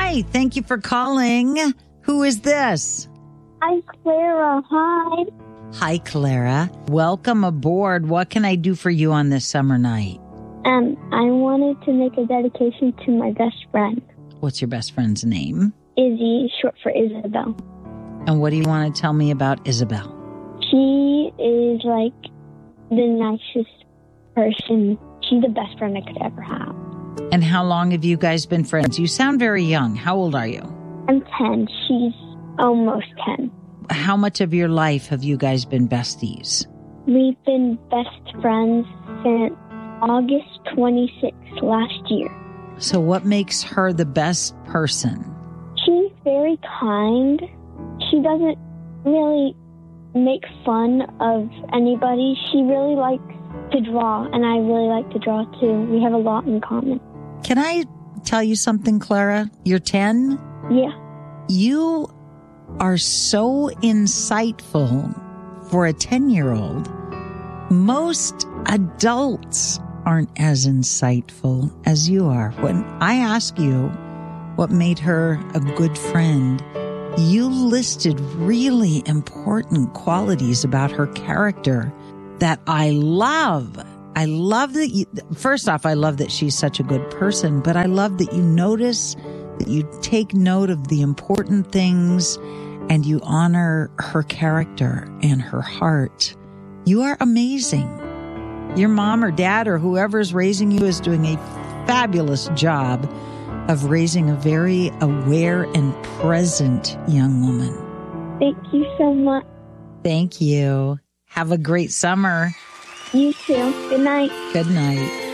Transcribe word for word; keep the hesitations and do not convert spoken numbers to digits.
Hi, thank you for calling. Who is this? Hi, Clara. Hi. Hi, Clara. Welcome aboard. What can I do for you on this summer night? Um, I wanted to make a dedication to my best friend. What's your best friend's name? Izzy, short for Isabel. And what do you want to tell me about Isabel? She is like the nicest person. She's the best friend I could ever have. And how long have you guys been friends? You sound very young. How old are you? I'm ten. She's almost ten. How much of your life have you guys been besties? We've been best friends since August twenty-sixth last year. So what makes her the best person? She's very kind. She doesn't really make fun of anybody. She really likes to draw, and I really like to draw too. We have a lot in common. Can I tell you something, Clara? You're ten? Yeah. You are so insightful for a ten-year-old. Most adults aren't as insightful as you are. When I ask you what made her a good friend, you listed really important qualities about her character that I love. I love that you, first off, I love that she's such a good person, but I love that you notice, that you take note of the important things and you honor her character and her heart. You are amazing. Your mom or dad or whoever's raising you is doing a fabulous job of raising a very aware and present young woman. Thank you so much. Thank you. Have a great summer. You too. Good night. Good night.